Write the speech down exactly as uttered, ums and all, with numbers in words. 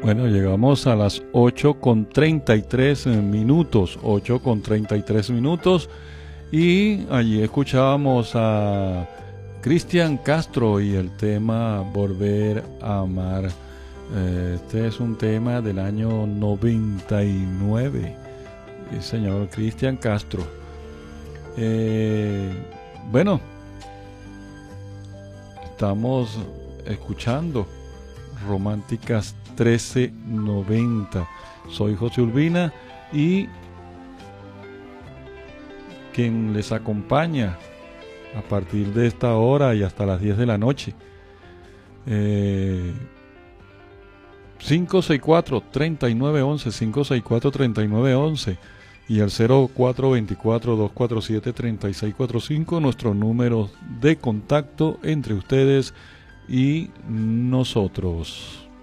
Bueno, llegamos a las ocho con treinta y tres minutos, ocho con treinta y tres minutos, y allí escuchábamos a Cristian Castro y el tema Volver a Amar. Este es un tema del año noventa y nueve, el señor Cristian Castro. Eh, bueno, estamos escuchando Románticas trece noventa. Soy José Urbina y quien les acompaña a partir de esta hora y hasta las diez de la noche. Eh, cinco seis cuatro, tres nueve uno uno, cinco seis cuatro, tres nueve uno uno y el cero cuatro dos cuatro, dos cuatro siete, tres seis cuatro cinco, nuestros números de contacto entre ustedes y nosotros.